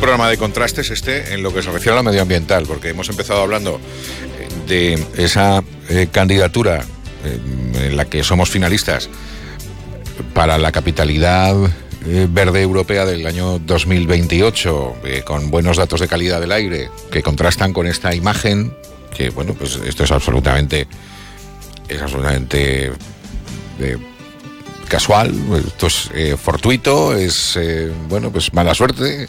programa de contrastes en lo que se refiere a lo medioambiental, porque hemos empezado hablando de esa candidatura en la que somos finalistas para la capitalidad verde europea del año 2028, con buenos datos de calidad del aire que contrastan con esta imagen que, bueno, pues esto es absolutamente casual, esto es fortuito, es bueno, pues mala suerte,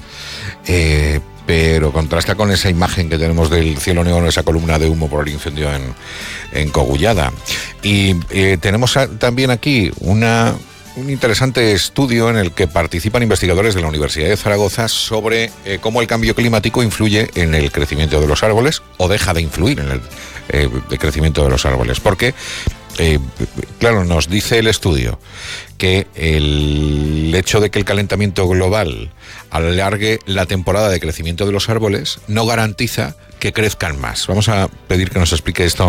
pero contrasta con esa imagen que tenemos del cielo negro, esa columna de humo por el incendio en Cogullada. Y tenemos también aquí un interesante estudio en el que participan investigadores de la Universidad de Zaragoza sobre cómo el cambio climático influye en el crecimiento de los árboles o deja de influir en el crecimiento de los árboles. Porque claro, nos dice el estudio que el hecho de que el calentamiento global alargue la temporada de crecimiento de los árboles no garantiza que crezcan más. Vamos a pedir que nos explique esto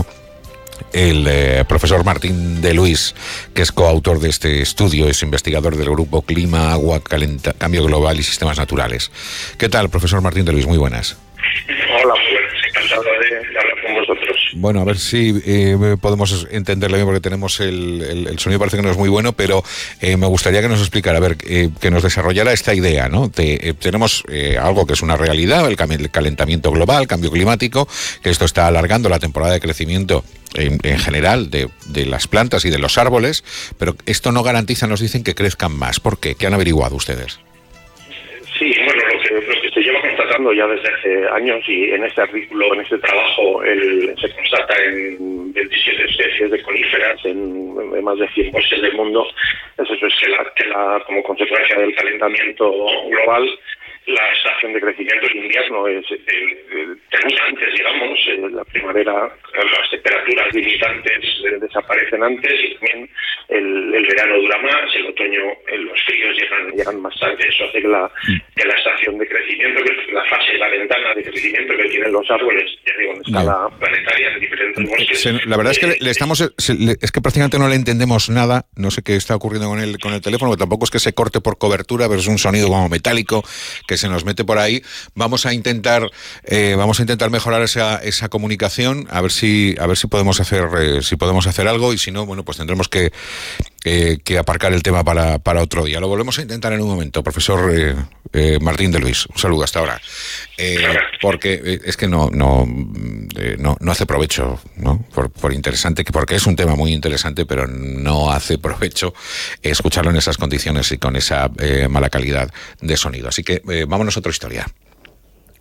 el profesor Martín de Luis, que es coautor de este estudio, es investigador del grupo Clima, Agua, Cambio Global y Sistemas Naturales. ¿Qué tal, profesor Martín de Luis? Muy buenas. Hola, muy buenas. Encantado de hablar con vosotros. Bueno, a ver si podemos entenderlo bien, porque tenemos el sonido parece que no es muy bueno, pero me gustaría que nos explicara, a ver, que nos desarrollara esta idea, ¿no? Tenemos algo que es una realidad, el calentamiento global, cambio climático, que esto está alargando la temporada de crecimiento en general de las plantas y de los árboles, pero esto no garantiza, nos dicen, que crezcan más. ¿Por qué? ¿Qué han averiguado ustedes? Sí, bueno, lo que se lleva constatando ya desde hace años, y en este artículo, en este trabajo, se constata en 27 especies de coníferas en más de 100 bosques del mundo, es eso, es que como consecuencia del calentamiento global, la estación de crecimiento es invierno, tenemos antes, digamos, la primavera, las temperaturas limitantes desaparecen antes, y también el verano dura más, el otoño, los fríos llegan más tarde. Eso hace que la estación de crecimiento, que es la fase, la ventana de crecimiento que tienen los árboles, ya digo, en escala planetaria, en diferentes bosques. La verdad es que es que prácticamente no le entendemos nada, no sé qué está ocurriendo con el teléfono, que tampoco es que se corte por cobertura, pero es un sonido como metálico que se nos mete por ahí. Vamos a intentar mejorar esa comunicación, a ver si podemos hacer algo, y si no, bueno, pues tendremos que aparcar el tema para otro día. Lo volvemos a intentar en un momento, profesor Martín de Luis. Un saludo hasta ahora. Porque es que no hace provecho, ¿no? Por interesante, porque es un tema muy interesante, pero no hace provecho escucharlo en esas condiciones y con esa mala calidad de sonido. Así que vámonos a otra historia.